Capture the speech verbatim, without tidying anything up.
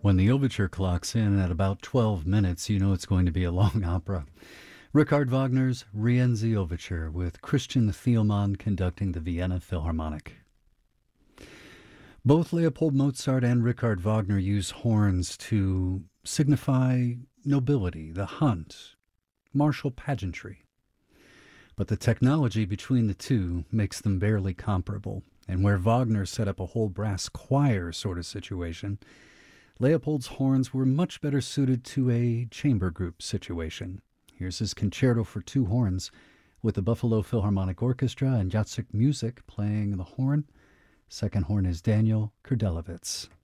When the overture clocks in at about twelve minutes, you know it's going to be a long opera. Richard Wagner's Rienzi Overture with Christian Thielmann conducting the Vienna Philharmonic. Both Leopold Mozart and Richard Wagner use horns to signify nobility, the hunt, martial pageantry. But the technology between the two makes them barely comparable, and where Wagner set up a whole brass choir sort of situation, Leopold's horns were much better suited to a chamber group situation. Here's his concerto for two horns with the Buffalo Philharmonic Orchestra and Jacek Music playing the horn. Second horn is Daniel Kurdelewicz.